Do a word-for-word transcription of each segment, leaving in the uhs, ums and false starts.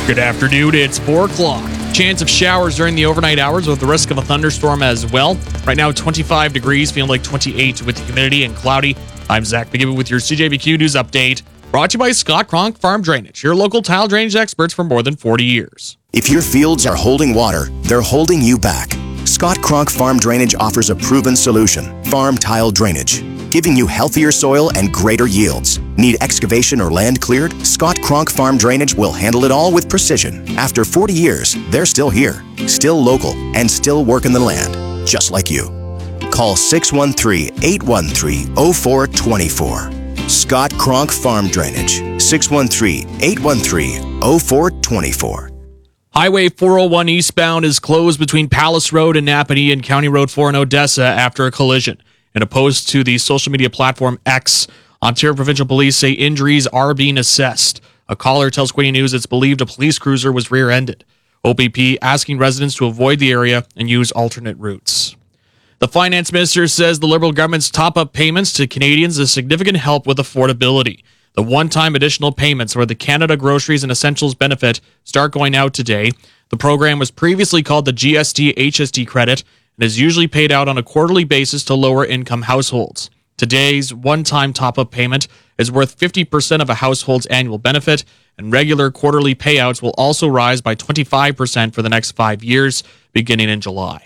Good afternoon, it's four o'clock. Chance of showers during the overnight hours with the risk of a thunderstorm as well. Right now, twenty-five degrees, feeling like twenty-eight with the humidity and cloudy. I'm Zach McGibbon with your C J V Q News Update. Brought to you by Scott Kronk Farm Drainage, your local tile drainage experts for more than forty years. If your fields are holding water, they're holding you back. Scott Kronk Farm Drainage offers a proven solution, farm tile drainage, giving you healthier soil and greater yields. Need excavation or land cleared? Scott Kronk Farm Drainage will handle it all with precision. After forty years, they're still here, still local, and still working the land, just like you. Call six one three, eight one three, zero four two four. Scott Kronk Farm Drainage, six one three, eight one three, zero four two four. Highway four oh one eastbound is closed between Palace Road and Napanee and County Road four in Odessa after a collision. In a post to the social media platform X, Ontario Provincial Police say injuries are being assessed. A caller tells Quinte News it's believed a police cruiser was rear-ended. O P P asking residents to avoid the area and use alternate routes. The finance minister says the Liberal government's top-up payments to Canadians is significant help with affordability. The one-time additional payments for the Canada Groceries and Essentials benefit start going out today. The program was previously called the G S T H S T credit and is usually paid out on a quarterly basis to lower-income households. Today's one-time top-up payment is worth fifty percent of a household's annual benefit, and regular quarterly payouts will also rise by twenty-five percent for the next five years, beginning in July.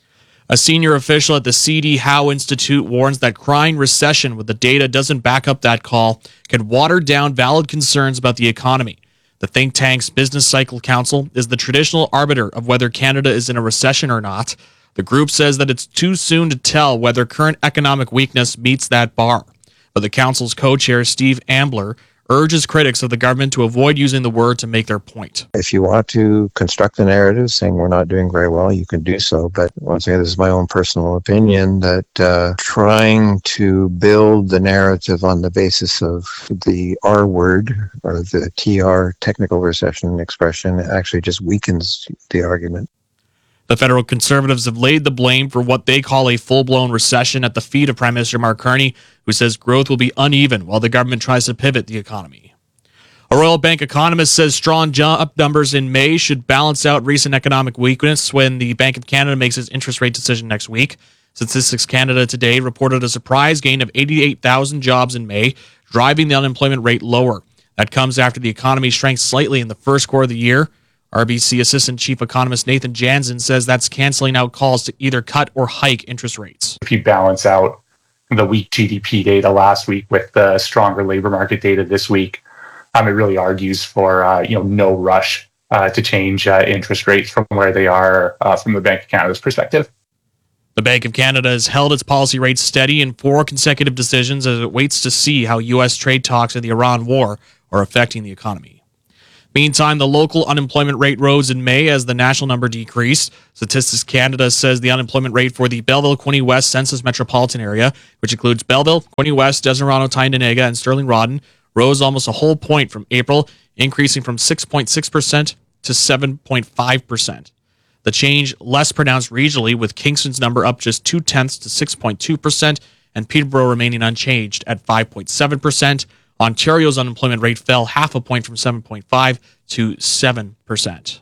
A senior official at the C D Howe Institute warns that crying recession with the data doesn't back up that call can water down valid concerns about the economy. The think tank's Business Cycle Council is the traditional arbiter of whether Canada is in a recession or not. The group says that it's too soon to tell whether current economic weakness meets that bar. But the council's co-chair, Steve Ambler, urges critics of the government to avoid using the word to make their point. If you want to construct a narrative saying we're not doing very well, you can do so. But once again, this is my own personal opinion that uh, trying to build the narrative on the basis of the R word or the T R, technical recession expression, actually just weakens the argument. The federal Conservatives have laid the blame for what they call a full-blown recession at the feet of Prime Minister Mark Carney, who says growth will be uneven while the government tries to pivot the economy. A Royal Bank economist says strong job numbers in May should balance out recent economic weakness when the Bank of Canada makes its interest rate decision next week. Statistics Canada today reported a surprise gain of eighty-eight thousand jobs in May, driving the unemployment rate lower. That comes after the economy shrank slightly in the first quarter of the year. R B C Assistant Chief Economist Nathan Jansen says that's canceling out calls to either cut or hike interest rates. If you balance out the weak G D P data last week with the stronger labor market data this week, um, it really argues for uh, you know no rush uh, to change uh, interest rates from where they are uh, from the Bank of Canada's perspective. The Bank of Canada has held its policy rates steady in four consecutive decisions as it waits to see how U S trade talks and the Iran war are affecting the economy. Meantime, the local unemployment rate rose in May as the national number decreased. Statistics Canada says the unemployment rate for the Belleville-Quinte West Census Metropolitan Area, which includes Belleville, Quinte West, Desmeraldo, Tyndonega, and Stirling-Rawdon, rose almost a whole point from April, increasing from six point six percent to seven point five percent. The change less pronounced regionally, with Kingston's number up just two-tenths to six point two percent and Peterborough remaining unchanged at five point seven percent. Ontario's unemployment rate fell half a point from seven point five to seven percent.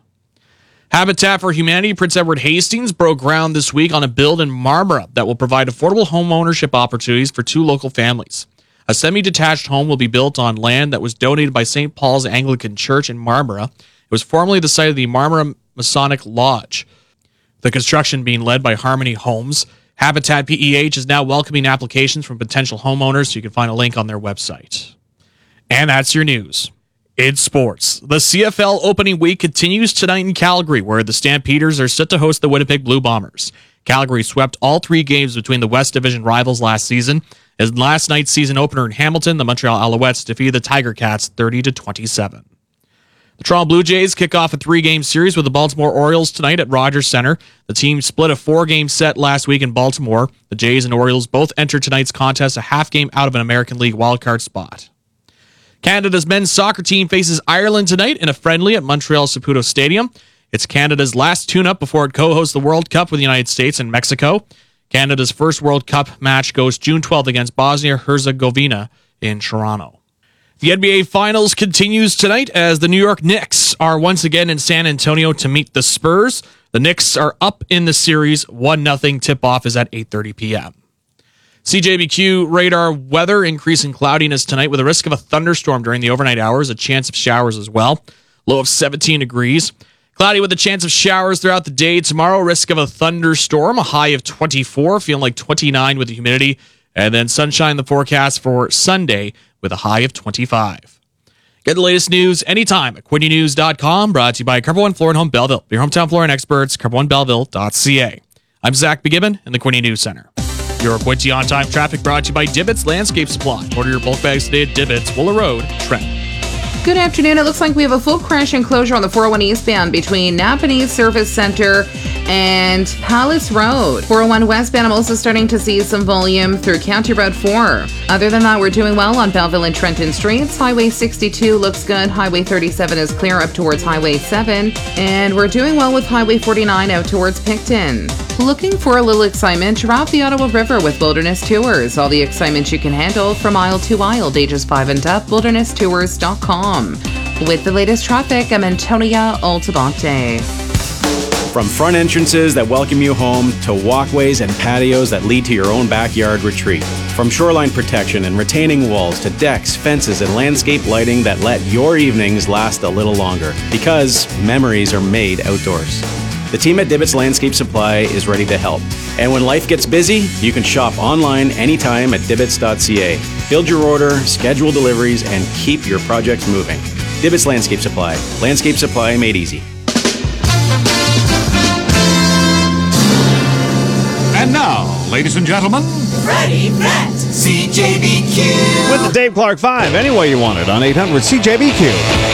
Habitat for Humanity Prince Edward Hastings broke ground this week on a build in Marmora that will provide affordable home ownership opportunities for two local families. A semi-detached home will be built on land that was donated by Saint Paul's Anglican Church in Marmora. It was formerly the site of the Marmora Masonic Lodge. The construction being led by Harmony Homes. Habitat P E H is now welcoming applications from potential homeowners, so you can find a link on their website. And that's your news. In sports, the C F L opening week continues tonight in Calgary, where the Stampeders are set to host the Winnipeg Blue Bombers. Calgary swept all three games between the West Division rivals last season. As last night's season opener in Hamilton, the Montreal Alouettes defeated the Tiger Cats thirty to twenty-seven. The Toronto Blue Jays kick off a three-game series with the Baltimore Orioles tonight at Rogers Center. The team split a four-game set last week in Baltimore. The Jays and Orioles both entered tonight's contest a half game out of an American League wildcard spot. Canada's men's soccer team faces Ireland tonight in a friendly at Montreal Saputo Stadium. It's Canada's last tune-up before it co-hosts the World Cup with the United States and Mexico. Canada's first World Cup match goes June twelfth against Bosnia-Herzegovina in Toronto. The N B A Finals continues tonight as the New York Knicks are once again in San Antonio to meet the Spurs. The Knicks are up in the series one nothing. Tip-off is at eight thirty p.m. C J B Q radar weather, increasing cloudiness tonight with a risk of a thunderstorm during the overnight hours, a chance of showers as well. Low of seventeen degrees. Cloudy with a chance of showers throughout the day tomorrow, risk of a thunderstorm, a high of twenty-four, feeling like twenty-nine with the humidity. And then sunshine the forecast for Sunday with a high of twenty-five. Get the latest news anytime at Quinte News dot com, brought to you by Carbo One Flooring Home Belleville. Your hometown flooring experts, carbo one belleville dot c a. I'm Zach McGibbon in the Quinte News Center. Your Quinte on-time traffic brought to you by Dibbits Landscape Supply. Order your bulk bags today at Dibbits, Wooler Road, Trent. Good afternoon. It looks like we have a full crash enclosure on the four oh one eastbound between Napanee Service Center and Palace Road. four oh one westbound, I'm also starting to see some volume through County Road four. Other than that, we're doing well on Belleville and Trenton Streets. Highway sixty-two looks good. Highway thirty-seven is clear up towards Highway seven. And we're doing well with Highway forty-nine out towards Picton. Looking for a little excitement? Drop the Ottawa River with Wilderness Tours. All the excitement you can handle from aisle to aisle, ages five and up, wilderness tours dot com. With the latest traffic, I'm Antonia Altabate. From front entrances that welcome you home to walkways and patios that lead to your own backyard retreat. From shoreline protection and retaining walls to decks, fences, and landscape lighting that let your evenings last a little longer. Because memories are made outdoors. The team at Dibbits Landscape Supply is ready to help. And when life gets busy, you can shop online anytime at dibbits dot c a. Build your order, schedule deliveries, and keep your projects moving. Dibbits Landscape Supply. Landscape supply made easy. And now, ladies and gentlemen, Freddie Brett, C J B Q. with the Dave Clark five, any way you want it on eight hundred C J B Q.